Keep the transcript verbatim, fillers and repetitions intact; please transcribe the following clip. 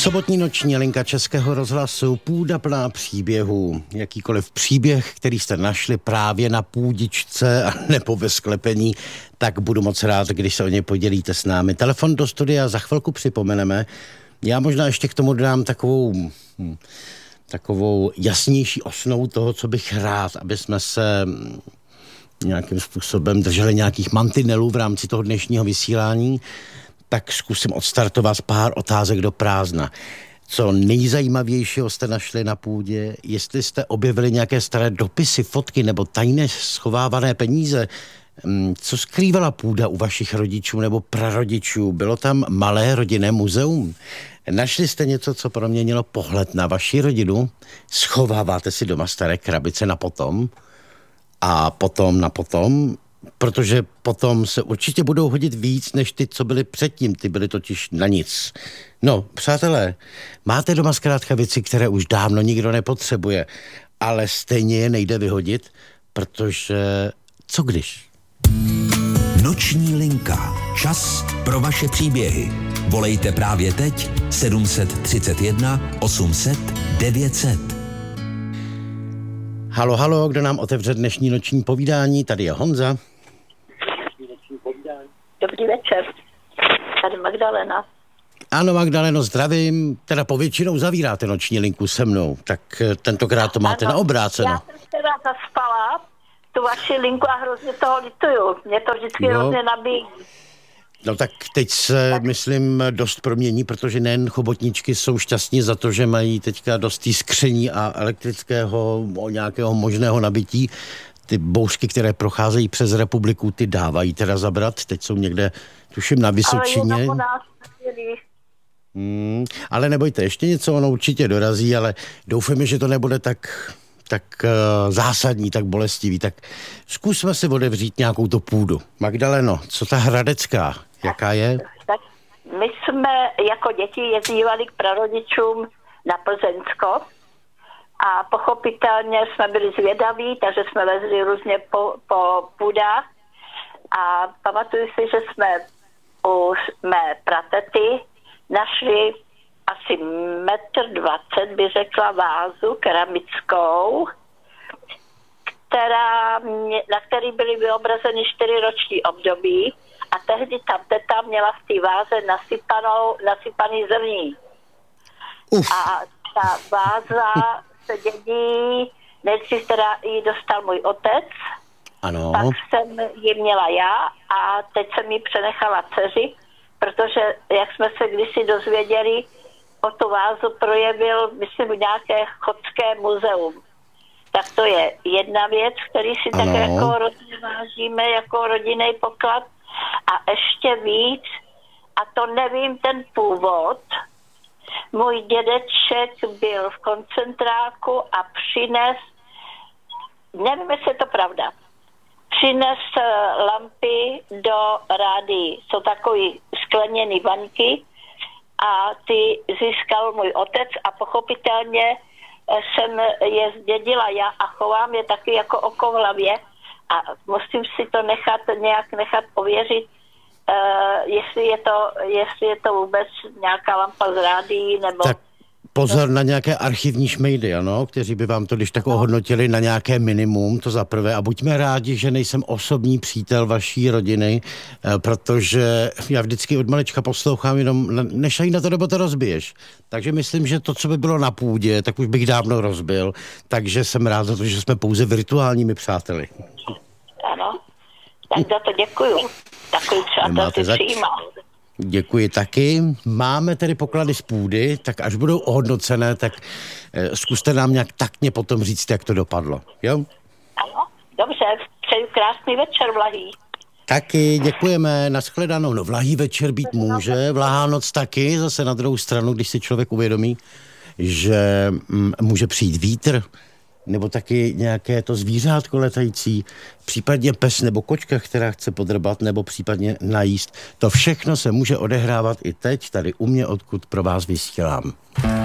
Sobotní noční linka Českého rozhlasu, půda plná příběhů. Jakýkoliv příběh, který jste našli právě na půdičce a nebo ve sklepení, tak budu moc rád, když se o ně podělíte s námi. Telefon do studia za chvilku připomeneme. Já možná ještě k tomu dám takovou, hm, takovou jasnější osnovu toho, co bych rád, aby jsme se nějakým způsobem drželi nějakých mantinelů v rámci toho dnešního vysílání. Tak zkusím odstartovat pár otázek do prázdna. Co nejzajímavějšího jste našli na půdě? Jestli jste objevili nějaké staré dopisy, fotky nebo tajné schovávané peníze? Co skrývala půda u vašich rodičů nebo prarodičů? Bylo tam malé rodinné muzeum? Našli jste něco, co proměnilo pohled na vaši rodinu? Schováváte si doma staré krabice na potom? A potom na potom? Protože potom se určitě budou hodit víc, než ty, co byly předtím. Ty byly totiž na nic. No, přátelé, máte doma zkrátka věci, které už dávno nikdo nepotřebuje, ale stejně je nejde vyhodit, protože co když? Noční linka. Čas pro vaše příběhy. Volejte právě teď sedm tři jedna osm set devět set. Halo, halo, kdo nám otevře dnešní noční povídání? Tady je Honza. Dobrý večer. Tady Magdalena. Ano, Magdaleno, zdravím. Teda povětšinou zavíráte noční linku se mnou, tak tentokrát to máte Ano, na obráceno. Já jsem teda zaspala tu vaši linku a hrozně toho lituju. Mě to vždycky no. hrozně nabíjí. No tak teď se, tak. myslím, dost promění, protože nejen chobotničky jsou šťastní za to, že mají teďka dost tý skření a elektrického nějakého možného nabití. Ty bouřky, které procházejí přes republiku, ty dávají teda zabrat. Teď jsou někde, tuším, na Vysočině. Ale, nás, hmm, ale nebojte, ještě něco, ono určitě dorazí, ale doufáme, že to nebude tak, tak uh, zásadní, tak bolestivý. Tak zkusme si otevřít nějakou tu půdu. Magdaleno, co ta Hradecká? Jaká je? Tak my jsme jako děti jezdívali k prarodičům na Plzeňsko a pochopitelně jsme byli zvědaví, takže jsme vezli různě po, po půdách a pamatuju si, že jsme u mé pratety našli asi metr dvacet, by řekla, vázu keramickou, která mě, na který byly vyobrazeny čtyři roční období a tehdy tam teta měla v té váze nasypanou, nasypaný zrní. Uf. A ta váza se dědí, nejdřív teda ji dostal můj otec, ano. Pak jsem ji měla já a teď jsem ji přenechala dceři, protože jak jsme se kdysi dozvěděli, o tu vázu projevil, myslím, nějaké chodské muzeum. Tak to je jedna věc, který si ano. tak jako rodinu vážíme, jako rodinný poklad. A ještě víc, a to nevím ten původ, můj dědeček byl v koncentráku a přines, nevím, jestli je to pravda, přines lampy do rádií. Jsou takový skleněný vaňky a ty získal můj otec a pochopitelně jsem je zdědila já a chovám je taky jako oko v hlavě a musím si to nechat nějak nechat ověřit, uh, jestli je to, jestli je to vůbec nějaká lampa z rádií nebo... Tak pozor na nějaké archivní šmejdy, ano, kteří by vám to když tak ohodnotili na nějaké minimum, to za prvé. A buďme rádi, že nejsem osobní přítel vaší rodiny, protože já vždycky od malička poslouchám jenom, nešaj na to, nebo to rozbiješ. Takže myslím, že to, co by bylo na půdě, tak už bych dávno rozbil. Takže jsem rád za to, že jsme pouze virtuálními přáteli. Ano, tak za to děkuju. Takový přátel si přijímal. Děkuji taky. Máme tedy poklady z půdy, tak až budou ohodnocené, tak eh, zkuste nám nějak taktně potom říct, jak to dopadlo. Jo? Ano, dobře, přeju krásný večer, Vlahý. Taky, děkujeme, nashledanou. No, vlahý večer být může, vlahá noc taky, zase na druhou stranu, když si člověk uvědomí, že mm, může přijít vítr, nebo taky nějaké to zvířátko letající, případně pes nebo kočka, která chce podrbat, nebo případně najíst. To všechno se může odehrávat i teď, tady u mě, odkud pro vás vysílám.